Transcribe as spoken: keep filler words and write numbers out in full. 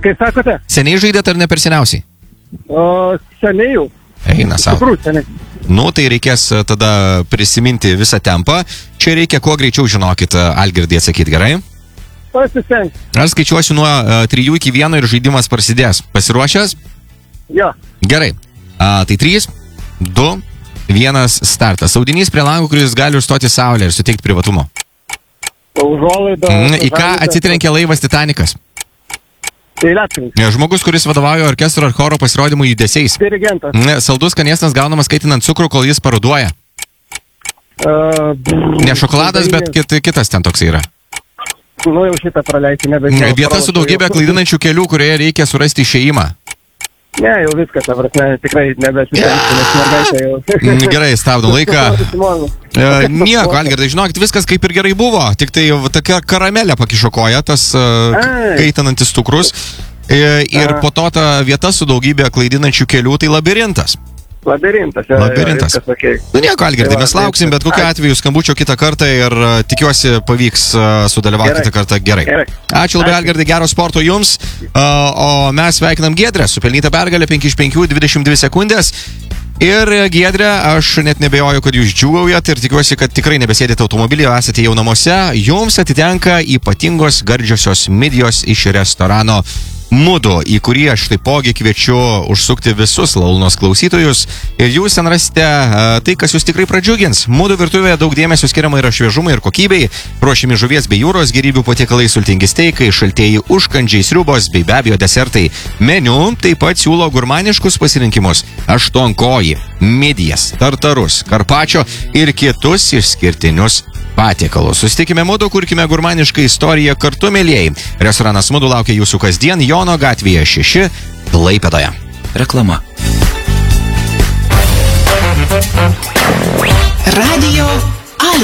Kaip sakote? Seniai žaidėt ar ne per seniausiai? O, seniai jau. Eina savo. Tikrų seniai. Nu, tai reikės tada prisiminti visą tempą. Čia reikia kuo greičiau, žinokit, Algirdai atsakyti, gerai? Pasistengti. Aš skaičiuosiu nuo uh, trijų iki vieno ir žaidimas prasidės. Pasiruošęs? Jo. Gerai. Uh, tai trys, du, vienas startas. Audinys prie langų, kuris gali užstoti saulę ir suteikti privatumo. Užuolaida. Mm, į ką atsitrenkė laivas Titanikas? Tai leptininkas. Žmogus, kuris vadovauja orkestro ar choro pasirodymų judesiais. Dirigentas. Mm, saldus skanėstas gaunamas kaitinant cukrų, kol jis paruduoja. Uh, Ne šokoladas, bet kit, kitas ten toks yra. Nu jau šitą praleisti nebežinau. Vieta su daugybė klaidinančių kelių, kurioje reikia surasti išėjimą. Ne, jau viskas, ta prasme, tikrai nebesitengti, nes mergaitė jau. Mm, Gerai, stabdom laiką. E, nieko, Algirdai, žinokit, viskas kaip ir gerai buvo, tik tai tokia karamelė pakišo koją, tas uh, kaitinantis cukrus. E, ir po to ta vieta su daugybė klaidinančių kelių, tai labirintas. Labirintas. Ja, Labirintas. Ja, okay. Nu nieko, Algirdai, mes lauksim, bet kokiu atveju skambučio kitą kartą ir uh, tikiuosi pavyks uh, sudalyvauti Gerai. kitą kartą gerai. Gerai. Ačiū labai, Algirdai, gero sporto jums. Uh, o mes sveikinam Giedrę su pelnyta pergalė penki iš penkių, dvidešimt dvi sekundės. Ir Giedrė, aš net nebejoju, kad jūs džiūgaujat ir tikiuosi, kad tikrai nebesėdėte automobilyje, esate jau namuose. Jums atitenka ypatingos gardžiosios midijos iš restorano Mudu, į kurį aš taipogi kviečiu užsukti visus Laulnos klausytojus ir jūs ten rasite uh, tai, kas jūs tikrai pradžiugins. Mudu virtuvėje daug dėmesio skiriama yra šviežumui ir kokybei, ruošiami žuvies bei jūros gėrybių patiekalai, sultingi steikai, šaltieji užkandžiai, sriubos bei be abejo desertai. Meniu taip pat siūlo gurmaniškus pasirinkimus - aštuonkojį, midijas, tartarus, karpačio ir kitus išskirtinius patiekalus. Susitikime Mudu, kurkime gurmanišką istoriją kartu, mėlyjei. Restoranas Mudu laukia jūsų kasdien Jono gatvėje šeši, Klaipėdoje. Reklama. Radio